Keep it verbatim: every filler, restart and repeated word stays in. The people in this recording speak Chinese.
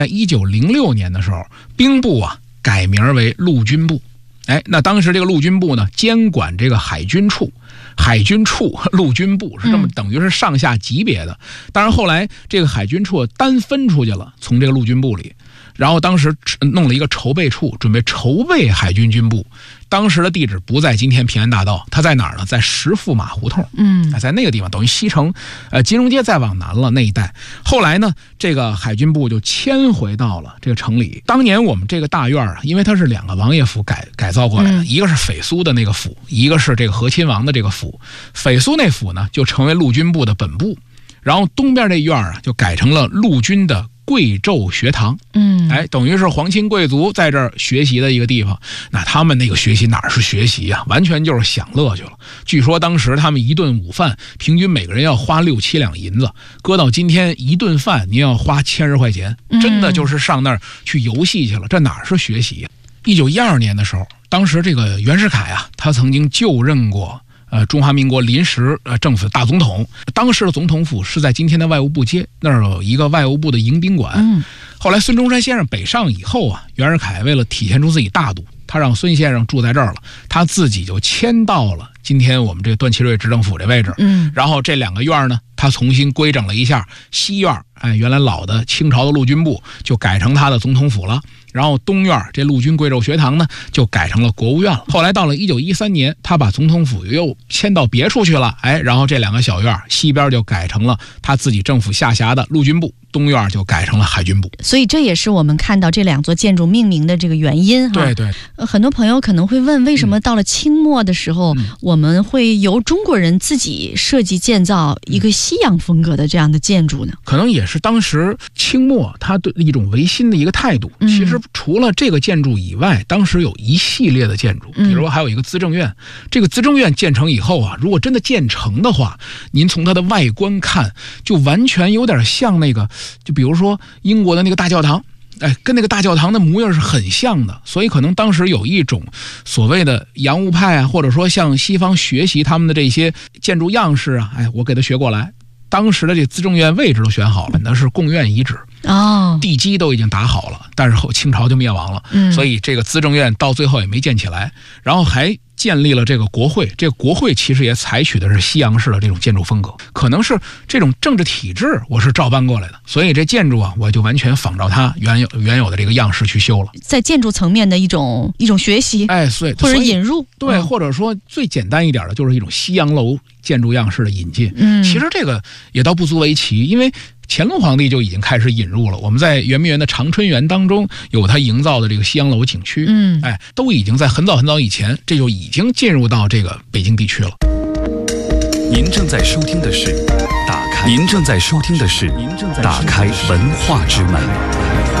在一九零六年的时候，兵部啊改名为陆军部。哎，那当时这个陆军部呢，监管这个海军处，海军处、陆军部是这么等于是上下级别的。当然后来这个海军处单分出去了，从这个陆军部里，然后当时弄了一个筹备处，准备筹备海军军部。当时的地址不在今天平安大道，它在哪儿呢？在石驸马胡同。嗯，在那个地方，等于西城，呃，金融街再往南了那一带。后来呢，这个海军部就迁回到了这个城里。当年我们这个大院啊，因为它是两个王爷府改改造过来的，嗯、一个是斐苏的那个府，一个是这个和亲王的这个府。斐苏那府呢，就成为陆军部的本部，然后东边这院啊，就改成了陆军的贵胄学堂。嗯，哎，等于是皇亲贵族在这儿学习的一个地方。那他们那个学习哪是学习呀、啊？完全就是享乐去了。据说当时他们一顿午饭平均每个人要花六七两银子，搁到今天一顿饭您要花千十块钱，真的就是上那儿去游戏去了。这哪是学习呀、啊？一九一二年的时候，当时这个袁世凯啊，他曾经就任过呃，中华民国临时呃政府大总统。当时的总统府是在今天的外务部街，那儿有一个外务部的迎宾馆。嗯，后来孙中山先生北上以后啊，袁世凯为了体现出自己大度，他让孙先生住在这儿了，他自己就迁到了今天我们这个段祺瑞执政府这位置。嗯，然后这两个院呢，他重新规整了一下，西院，哎，原来老的清朝的陆军部就改成他的总统府了。然后东院这陆军贵胄学堂呢，就改成了国务院了。后来到了一九一三年，他把总统府又迁到别处去了，哎，然后这两个小院，西边就改成了他自己政府下辖的陆军部，东院就改成了海军部。 所以这也是我们看到这两座建筑命名的这个原因哈。 对对、 呃，很多朋友可能会问，为什么到了清末的时候，嗯、我们会由中国人自己设计建造一个西洋风格的这样的建筑呢？ 可能也是当时清末他对一种维新的一个态度。嗯、其实除了这个建筑以外，当时有一系列的建筑，比如说还有一个资政院。嗯、这个资政院建成以后啊，如果真的建成的话，您从它的外观看，就完全有点像那个，就比如说英国的那个大教堂。哎，跟那个大教堂的模样是很像的，所以可能当时有一种所谓的洋务派啊，或者说向西方学习他们的这些建筑样式啊，哎，我给他学过来。当时的这资政院位置都选好了，那是贡院遗址哦，地基都已经打好了，但是后清朝就灭亡了，嗯，所以这个资政院到最后也没建起来，然后还建立了这个国会。这个国会其实也采取的是西洋式的这种建筑风格，可能是这种政治体制我是照搬过来的，所以这建筑啊，我就完全仿照它原有原有的这个样式去修了， 在建筑层面的一种一种学习， 哎，所以或者引入， 对、 嗯， 或者说最简单一点的就是一种西洋楼建筑样式的引进。嗯，其实这个也倒不足为奇，因为乾隆皇帝就已经开始引入了。我们在圆明园的长春园当中有他营造的这个西洋楼景区，嗯，哎，都已经在很早很早以前，这就已经进入到这个北京地区了。 您正在收听的是打开，您正在收听的是打开文化之门。